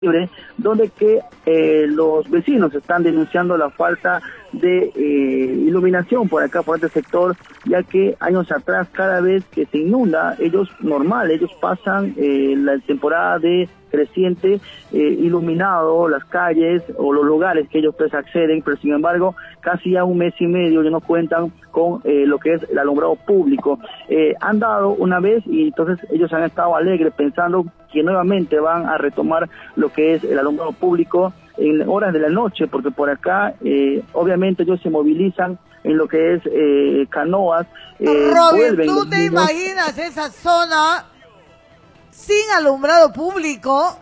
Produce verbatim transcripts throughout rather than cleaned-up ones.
donde que eh, los vecinos están denunciando la falta de eh, iluminación por acá, por este sector, ya que años atrás, cada vez que se inunda, ellos normal, ellos pasan eh, la temporada de creciente eh, iluminado las calles o los lugares que ellos pues acceden, pero sin embargo casi ya un mes y medio ya no cuentan con eh, lo que es el alumbrado público. Eh, han dado una vez y entonces ellos han estado alegres pensando que nuevamente van a retomar lo que es el alumbrado público en horas de la noche, porque por acá eh, obviamente ellos se movilizan en lo que es eh, canoas. Eh, Robin, ¿tú te imaginas esa zona sin alumbrado público?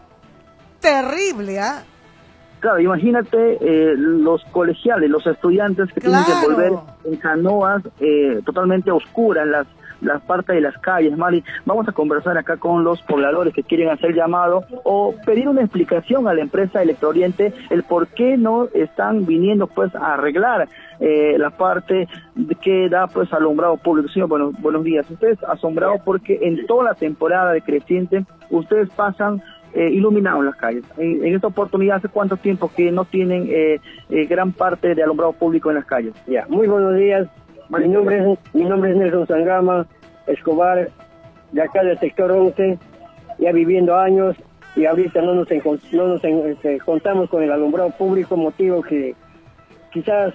Terrible, ¿ah? ¿eh? Claro, imagínate eh, los colegiales, los estudiantes que claro. tienen que volver en canoas eh, totalmente oscuras, las las partes de las calles, Mari. Vamos a conversar acá con los pobladores que quieren hacer llamado o pedir una explicación a la empresa Electrooriente el por qué no están viniendo pues a arreglar eh, la parte que da pues alumbrado público. Señor, bueno, buenos días. Ustedes asombrados porque en toda la temporada de creciente ustedes pasan eh, iluminados las calles. En, en esta oportunidad, ¿hace cuánto tiempo que no tienen eh, eh, gran parte de alumbrado público en las calles? Ya, muy buenos días. Mi nombre, es, mi nombre es Nelson Sangama Escobar, de acá del sector once, ya viviendo años, y ahorita no nos, no nos este, contamos con el alumbrado público, motivo que quizás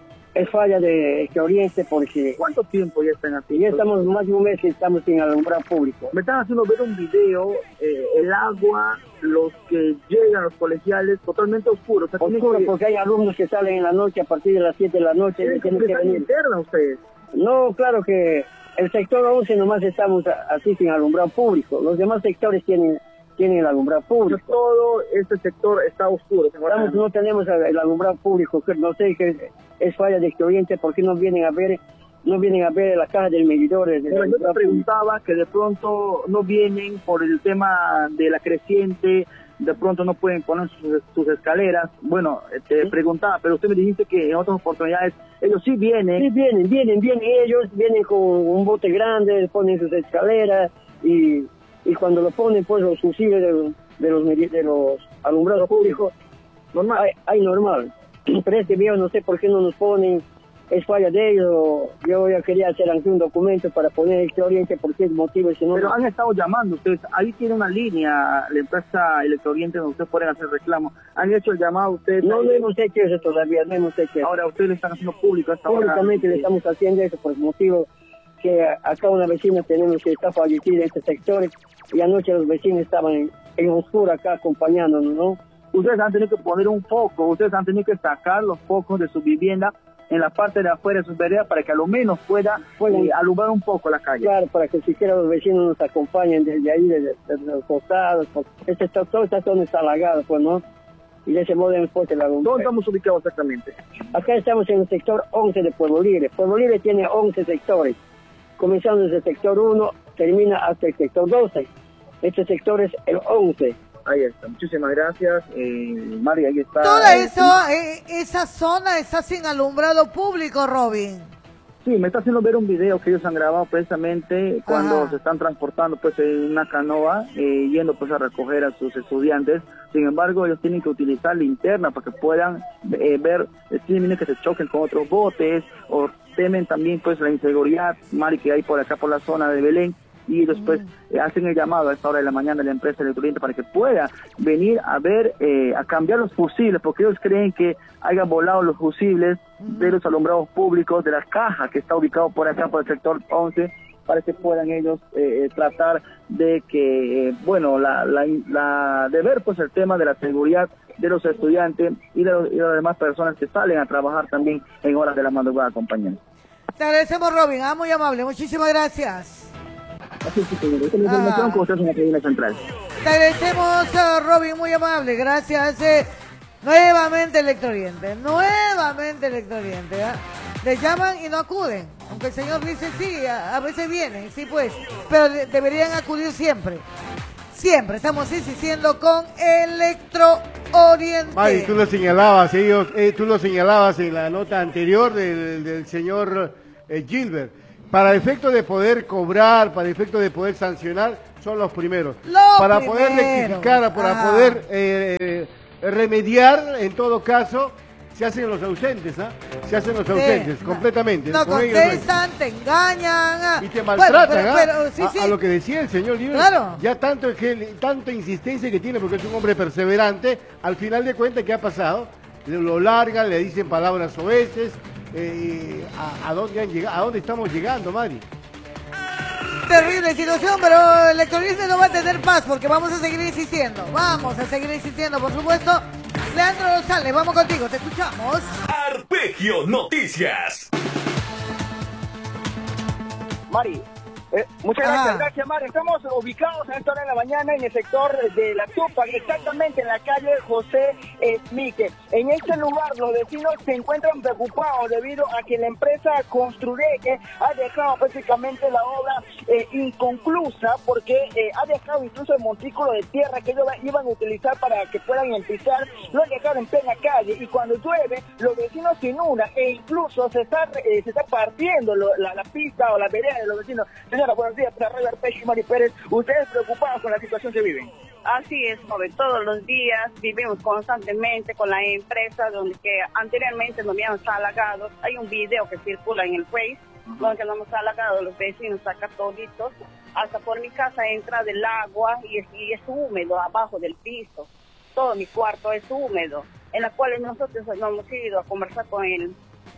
es falla de Electrooriente, porque... ¿Cuánto tiempo ya están así? Ya estamos más de un mes y estamos sin alumbrado público. Me están haciendo ver un video, eh, el agua, los que llegan, los colegiales, totalmente oscuros. O sea, Oscuro, que... porque hay alumnos que salen en la noche, a partir de las siete de la noche. ¿Tienen que, que venir interna ustedes? No, claro que el sector once nomás estamos así sin alumbrado público. Los demás sectores tienen tienen el alumbrado público. Todo este sector está oscuro. Estamos, no tenemos el alumbrado público. No sé qué es falla de Electrooriente, ¿por qué no vienen a ver no vienen a ver la caja del medidor? Del Pero yo te preguntaba que de pronto no vienen por el tema de la creciente, de pronto no pueden poner sus, sus escaleras. Bueno, te ¿Sí? preguntaba, pero usted me dijiste que en otras oportunidades ellos sí vienen. Sí, vienen, vienen, vienen ellos, vienen con un bote grande, ponen sus escaleras y, y cuando lo ponen, pues los fusibles de, de, los, de los alumbrados públicos, normal, hay, hay normal. Pero este video no sé por qué no nos ponen, es falla de ellos. Yo ya quería hacer aquí un documento para poner Electrooriente por qué motivo. Si no, pero han estado llamando ustedes, ahí tiene una línea, la empresa Electrooriente, donde ustedes pueden hacer reclamo. ¿Han hecho el llamado ustedes? No, no hemos hecho eso todavía, no hemos hecho eso. Ahora ustedes le están haciendo público hasta ahora. Públicamente le estamos haciendo eso por el motivo que acá una vecina tenemos que está fallecida en este sector y anoche los vecinos estaban en, en oscuro acá acompañándonos, ¿no? Ustedes han tenido que poner un foco, ustedes han tenido que sacar los focos de su vivienda en la parte de afuera de sus veredas para que a lo menos pueda eh, alumbrar un poco la calle. Claro, para que siquiera los vecinos nos acompañen desde ahí, desde, desde los costados. Este, toda esta zona está halagada, pues, ¿no? Y de ese modo en fuerte la alumbrado. ¿Dónde estamos ubicados exactamente? Acá estamos en el sector once de Pueblo Libre. Pueblo Libre tiene once sectores. Comenzando desde el sector uno, termina hasta el sector doce. Este sector es el once. Ahí está, muchísimas gracias, eh, Mari, ahí está. Toda eh, eso, eh, esa zona está sin alumbrado público, Robin. Sí, me está haciendo ver un video que ellos han grabado precisamente cuando Ajá. se están transportando pues en una canoa, eh, yendo pues a recoger a sus estudiantes. Sin embargo, ellos tienen que utilizar linterna para que puedan eh, ver, eh, tienen que se choquen con otros botes, o temen también pues la inseguridad, Mari, que hay por acá por la zona de Belén. Y después eh, hacen el llamado a esta hora de la mañana a la empresa Electrooriente para que pueda venir a ver, eh, a cambiar los fusibles, porque ellos creen que hayan volado los fusibles uh-huh. de los alumbrados públicos, de las cajas que está ubicado por acá, por el sector once, para que puedan ellos eh, tratar de que, eh, bueno, la, la, la, de ver pues el tema de la seguridad de los estudiantes y de, los, y de las demás personas que salen a trabajar también en horas de la madrugada, compañeros. Te agradecemos, Robin, ah, muy amable, muchísimas gracias. Así es, señor. Esta es la información que ustedes en la cadena central. Te agradecemos, uh, Robin, muy amable. Gracias. Eh, nuevamente Electrooriente. Nuevamente Electrooriente. ¿eh? Le llaman y no acuden. Aunque el señor dice sí, a, a veces vienen, sí pues. Pero de, deberían acudir siempre. Siempre. Estamos insistiendo con Electrooriente. Mari, tú lo señalabas, ellos, eh, tú lo señalabas en la nota anterior del, del señor eh, Gilbert. Para efecto de poder cobrar, para efecto de poder sancionar, son los primeros. Lo para primero. poder rectificar, para Ajá. poder eh, remediar, en todo caso, se hacen los ausentes, ¿ah? Se hacen los ausentes, Sí. completamente. No Con ellos no hay- contestan, te engañan. ah. Y te maltratan, Bueno, ¿ah? pero- pero, sí, a, sí. a lo que decía el señor Libre. Claro. Ya tanto es que tanta insistencia que tiene porque es un hombre perseverante, al final de cuentas, ¿qué ha pasado? Lo largan, le dicen palabras soeces, eh, a, a dónde han llegado, a dónde estamos llegando, Mari. Terrible situación, pero el electoralismo no va a tener paz porque vamos a seguir insistiendo. Vamos a seguir insistiendo, por supuesto. Leandro Rosales, vamos contigo, te escuchamos. Arpegio Noticias. Mari, eh, muchas Ah. gracias, gracias Mari. Estamos ubicados a esta hora de la mañana en el sector de la Tupac, exactamente en la calle José Esmique. En este lugar los vecinos se encuentran preocupados debido a que la empresa Construreque ha dejado prácticamente la obra eh, inconclusa porque eh, ha dejado incluso el montículo de tierra que ellos iban a utilizar para que puedan empezar, lo han dejado en plena calle y cuando llueve los vecinos se inundan e incluso se está, eh, se está partiendo lo- la, la pista o la vereda de los vecinos. Señora, buenos días, para Radio Arpegio y Mari Pérez, ustedes preocupados con la situación que viven. Así es, joven. Todos los días vivimos constantemente con la empresa donde que anteriormente nos habíamos halagado. Hay un video que circula en el Face donde nos hemos halagado los vecinos acá toditos. Hasta por mi casa entra del agua y es, y es húmedo abajo del piso. Todo mi cuarto es húmedo. En la cual nosotros nos hemos ido a conversar con el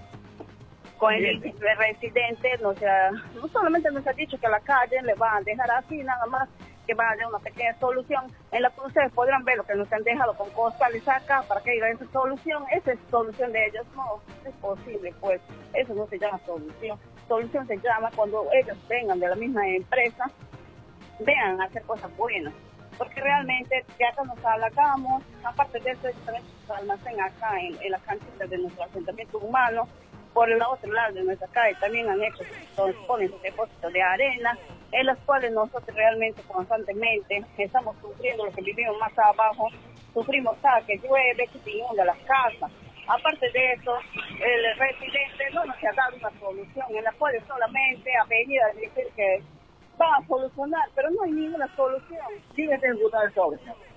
con el, el residente. Nos ha, no solamente nos ha dicho que la calle le va a dejar así, nada más que van a dar una pequeña solución en la que ustedes podrán ver lo que nos han dejado con costales acá para que haya esa solución. Esa es solución de ellos. No, es posible, pues. Eso no se llama solución. Solución se llama cuando ellos vengan de la misma empresa, vean hacer cosas buenas. Porque realmente que acá nos halagamos, aparte de eso, ellos también se almacenan acá en, en las canchitas de nuestro asentamiento humano. Por el otro lado de nuestra calle también han hecho, ponen sus depósitos de arena, en las cuales nosotros realmente constantemente estamos sufriendo lo que vivimos más abajo, sufrimos cada que llueve, que se inunda las casas. Aparte de eso, el residente no nos ha dado una solución en la cual solamente ha venido a decir que va a solucionar, pero no hay ninguna solución. ¿Quién es el brutal sobre?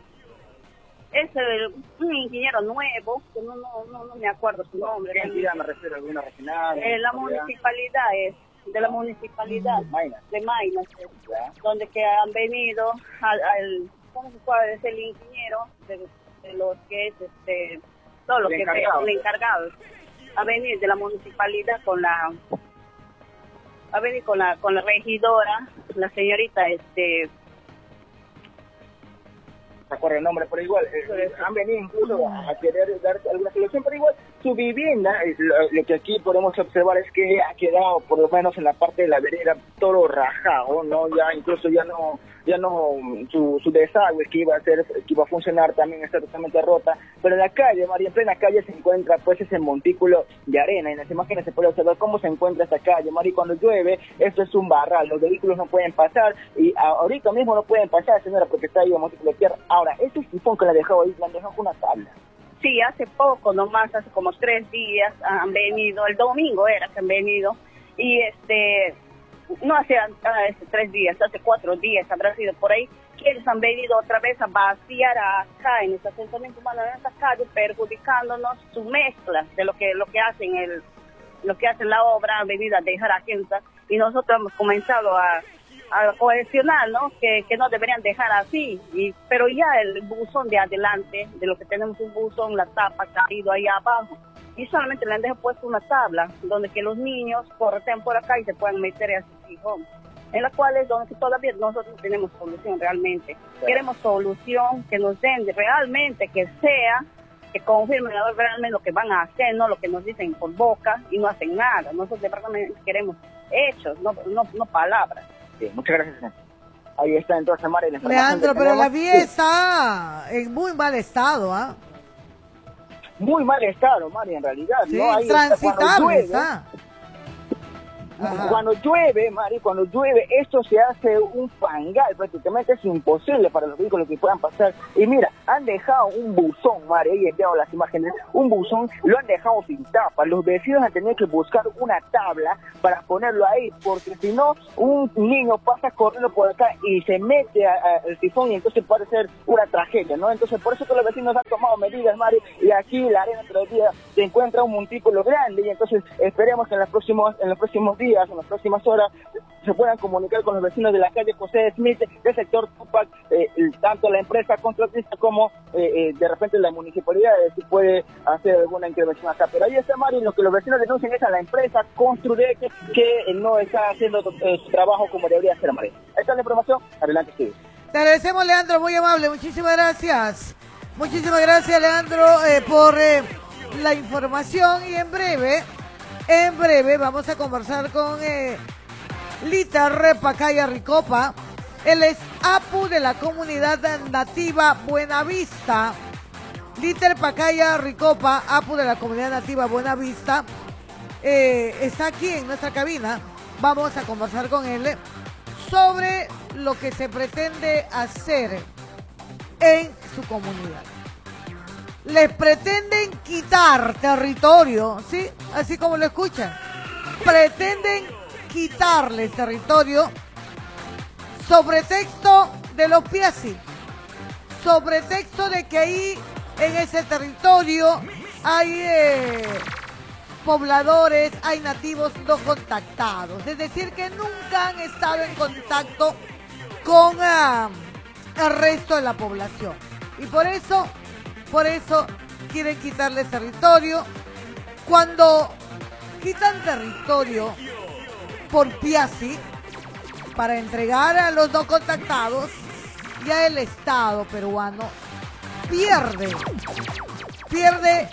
Es el, un ingeniero nuevo, que no, no, no, no me acuerdo su nombre. ¿Qué entidad me refiero? ¿Alguna regional? Eh, la municipalidad es, de la municipalidad Maynas. de Maynas, es, Ya. donde que han venido al, al ¿cómo se puede decir? El ingeniero de, de los que es, este, todo lo El que encargado. el encargado, a venir de la municipalidad con la, a venir con la, con la regidora, la señorita, este, se acuerda el nombre, pero igual eh, han venido incluso a, a querer dar alguna solución, pero igual su vivienda, eh, lo, lo que aquí podemos observar es que ha quedado por lo menos en la parte de la vereda todo rajado, no, ya incluso ya no, ya no su, su desagüe que iba a hacer, que iba a funcionar también está totalmente rota, pero en la calle, María, en plena calle se encuentra pues ese montículo de arena, en las imágenes se puede observar cómo se encuentra esta calle, María, cuando llueve esto es un barral, los vehículos no pueden pasar y a, ahorita mismo no pueden pasar, señora, porque está ahí el montículo de tierra. Ahora, este sifón que la dejó ahí, la han dejado con una tabla. sí, hace poco, nomás hace como tres días han venido, el domingo era que han venido, y este, no hace ah, este, tres días, hace cuatro días habrá sido por ahí, que ellos han venido otra vez a vaciar acá en este asentamiento humano, en esta calle, perjudicándonos su mezcla de lo que lo que hacen el lo que hacen la obra, han venido a dejar aquí, y nosotros hemos comenzado a a cohesionar, ¿no? Que, que no deberían dejar así, y, pero ya el buzón de adelante, de lo que tenemos un buzón, la tapa caído ahí abajo, y solamente le han dejado puesto una tabla, donde que los niños corren por acá y se puedan meter a su fijón, en la cual es donde que todavía nosotros tenemos solución realmente. Sí. Queremos solución, que nos den realmente, que sea, que confirmen realmente lo que van a hacer, no lo que nos dicen por boca y no hacen nada. Nosotros de verdad queremos hechos, no, no, no palabras. Sí, muchas gracias, señor. Ahí está entonces, Mari, la información Leandro, que pero la tenemos. vía está en muy mal estado, ¿ah? Muy mal estado, Mari, en realidad. Sí, ¿no? Ahí está, cuando transitable llueve, está. Ajá. Cuando llueve, Mari, cuando llueve, esto se hace un fangal, prácticamente es imposible para los vehículos que puedan pasar. Y mira, han dejado un buzón, Mari, ahí he enviado las imágenes, un buzón, lo han dejado sin tapa. Los vecinos han tenido que buscar una tabla para ponerlo ahí, porque si no, un niño pasa corriendo por acá y se mete al tifón y entonces puede ser una tragedia, ¿no? Entonces, por eso que los vecinos han tomado medidas, Mari, y aquí la arena todavía se encuentra un montículo grande, y entonces esperemos que en los próximos, en los próximos días, en las próximas horas, se puedan comunicar con los vecinos de la calle José Smith, del sector Tupac, eh, tanto la empresa contratista como eh, eh, de repente la municipalidad, eh, si puede hacer alguna intervención acá. Pero ahí está, Mari, lo que los vecinos denuncian es a la empresa Construdec, que eh, no está haciendo eh, su trabajo como debería hacer, Mari. Ahí está la información, adelante, Steve. Te agradecemos, Leandro, muy amable, muchísimas gracias. Muchísimas gracias, Leandro, eh, por eh, la información, y en breve, en breve vamos a conversar con eh, Liter Pacaya Ricopa. Él es APU de la comunidad nativa Buenavista. Liter Pacaya Ricopa, APU de la comunidad nativa Buenavista, eh, está aquí en nuestra cabina. Vamos a conversar con él sobre lo que se pretende hacer en su comunidad. Les pretenden quitar territorio, ¿sí? Así como lo escuchan. Pretenden quitarles territorio sobre texto de los Piazzi, sobre texto de que ahí en ese territorio hay eh, pobladores, hay nativos no contactados, es decir, que nunca han estado en contacto con uh, el resto de la población, y por eso, por eso quieren quitarles territorio. Cuando quitan territorio por Piazzi para entregar a los no contactados, ya el Estado peruano pierde, pierde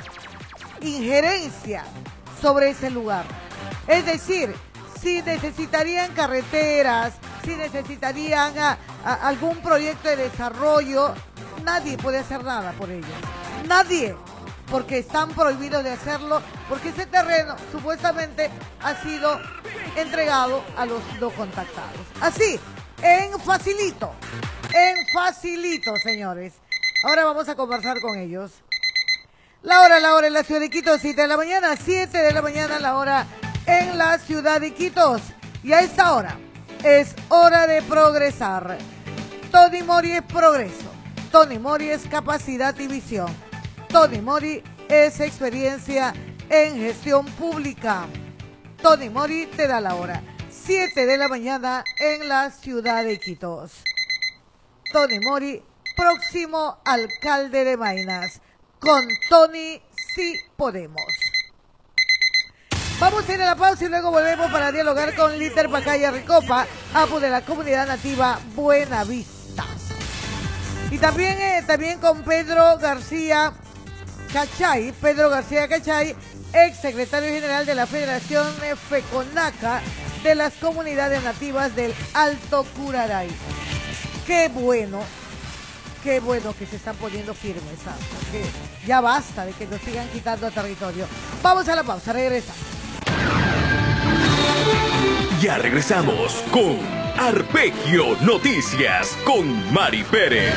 injerencia sobre ese lugar. Es decir, si necesitarían carreteras, si necesitarían a, a algún proyecto de desarrollo, nadie puede hacer nada por ellos. Nadie, porque están prohibidos de hacerlo, porque ese terreno supuestamente ha sido entregado a los no contactados. Así, en facilito, en facilito, señores. Ahora vamos a conversar con ellos. La hora, la hora en la ciudad de Iquitos, siete de la mañana, siete de la mañana, la hora en la ciudad de Iquitos. Y a esta hora es hora de progresar. Tony Mori es progreso. Tony Mori es capacidad y visión. Tony Mori es experiencia en gestión pública. Tony Mori te da la hora. siete de la mañana en la ciudad de Iquitos. Tony Mori, próximo alcalde de Maynas. Con Tony sí podemos. Vamos a ir a la pausa y luego volvemos para dialogar con Liter Pacaya Ricopa, APU de la comunidad nativa Buenavista. Y también, eh, también con Pedro García Cachay, Pedro García Cachay, ex secretario general de la Federación FECONACA de las comunidades nativas del Alto Curaray. Qué bueno, qué bueno que se están poniendo firmes, ¿sabes? Porque ya basta de que nos sigan quitando territorio. Vamos a la pausa, regresamos. Ya regresamos con Arpegio Noticias con Mari Pérez.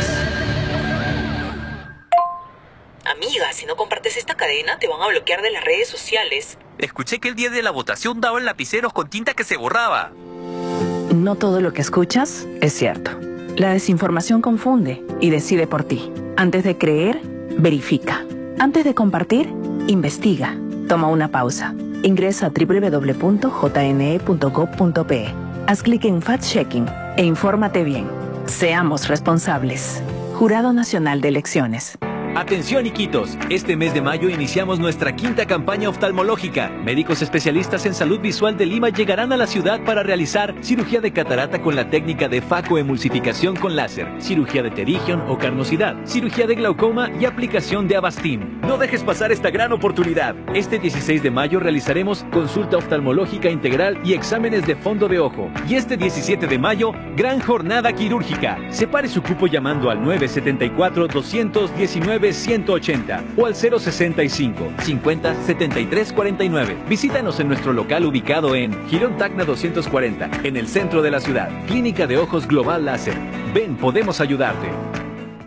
Amiga, si no compartes esta cadena, te van a bloquear de las redes sociales. Escuché que el día de la votación daban lapiceros con tinta que se borraba. No todo lo que escuchas es cierto. La desinformación confunde y decide por ti. Antes de creer, verifica. Antes de compartir, investiga. Toma una pausa. Ingresa a doble u doble u doble u punto j n e punto gob punto p e. Haz clic en Fact Checking e infórmate bien. Seamos responsables. Jurado Nacional de Elecciones. Atención Iquitos, este mes de mayo iniciamos nuestra quinta campaña oftalmológica. Médicos especialistas en salud visual de Lima llegarán a la ciudad para realizar cirugía de catarata con la técnica de facoemulsificación con láser, cirugía de pterigion o carnosidad, cirugía de glaucoma y aplicación de Avastin. No dejes pasar esta gran oportunidad. Este dieciséis de mayo realizaremos consulta oftalmológica integral y exámenes de fondo de ojo. Y este diecisiete de mayo, gran jornada quirúrgica. Separe su cupo llamando al nueve siete cuatro, dos uno nueve, nueve uno ocho cero o al cero sesenta y cinco, cincuenta, setenta y tres cuarenta y nueve. Visítanos en nuestro local ubicado en Girón Tacna doscientos cuarenta, en el centro de la ciudad. Clínica de Ojos Global Láser. Ven, podemos ayudarte.